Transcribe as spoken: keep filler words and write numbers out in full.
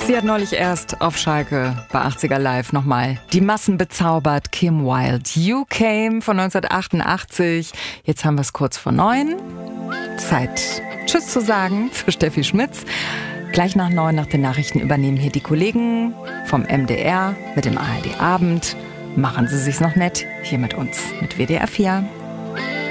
Sie hat neulich erst auf Schalke bei achtziger Live nochmal die Massen bezaubert. Kim Wilde, You Came von neunzehnhundertachtundachtzig. Jetzt haben wir es kurz vor neun. Zeit, Tschüss zu sagen für Steffi Schmitz. Gleich nach neun, nach den Nachrichten, übernehmen hier die Kollegen vom M D R mit dem A R D Abend. Machen Sie sich's noch nett hier mit uns, mit W D R vier.